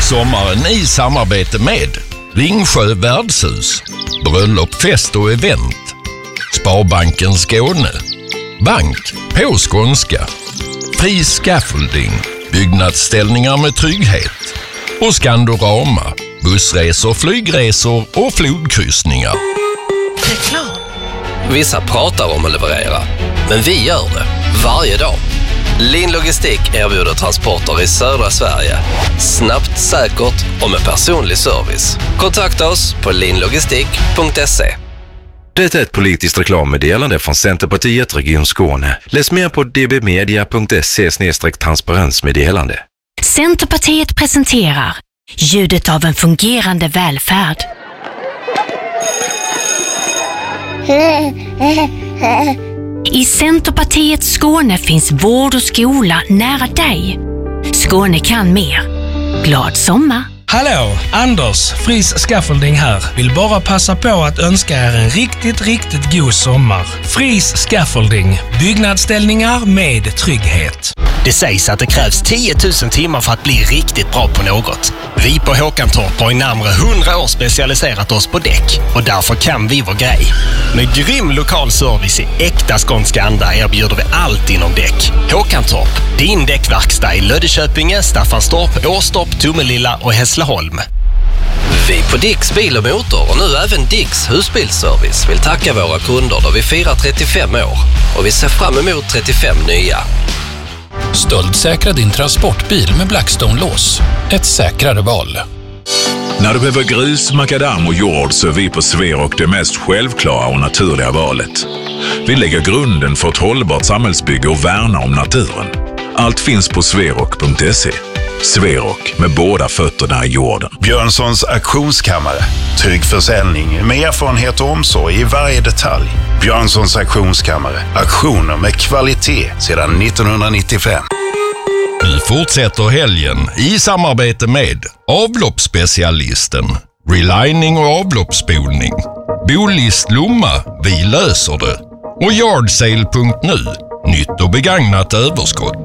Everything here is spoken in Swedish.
sommaren i samarbete med Ringsjö värdshus, bröllop, fest och event, Sparbanken Skåne, Bank på skånska, Fri Scaffolding, byggnadsställningar med trygghet och Skandorama, bussresor, flygresor och flodkryssningar. Reklam. Vissa pratar om att leverera, men vi gör det varje dag. Lin Logistik erbjuder transporter i södra Sverige. Snabbt, säkert och med personlig service. Kontakta oss på linlogistik.se. Det är ett politiskt reklammeddelande från Centerpartiet Region Skåne. Läs mer på dbmedia.se/transparensmeddelande. Centerpartiet presenterar ljudet av en fungerande välfärd. I Centerpartiet Skåne finns vård och skola nära dig. Skåne kan mer. Glad sommar! Hallå, Anders, Fris Scaffolding här. Vill bara passa på att önska er en riktigt god sommar. Fris Scaffolding, byggnadsställningar med trygghet. Det sägs att det krävs 10 000 timmar för att bli riktigt bra på något. Vi på Håkantorp har i närmare 100 år specialiserat oss på däck och därför kan vi vår grej. Med grym lokal service i äkta skånska anda erbjuder vi allt inom däck. Håkantorp, din däckverkstad i Löddeköpinge, Staffanstorp, Åstorp, Tomelilla och Hässleholm. Vi på Dicks bil och motor och nu även Dicks husbilsservice vill tacka våra kunder då vi firar 35 år och vi ser fram emot 35 nya. Stöldsäkra din transportbil med Blackstone-lås. Ett säkrare val. När du behöver grus, makadam och jord så är vi på Sverok det mest självklara och naturliga valet. Vi lägger grunden för ett hållbart samhällsbygge och värnar om naturen. Allt finns på sverok.se. Sverok, med båda fötterna i jorden. Björnssons auktionskammare. Trygg försäljning med erfarenhet och omsorg i varje detalj. Björnssons auktionskammare. Auktioner med kvalitet sedan 1995. Nu fortsätter helgen i samarbete med avloppsspecialisten, relining och avloppsspolning, Bolist Lomma, vi löser det, och Yardsale.nu, nytt och begagnat överskott.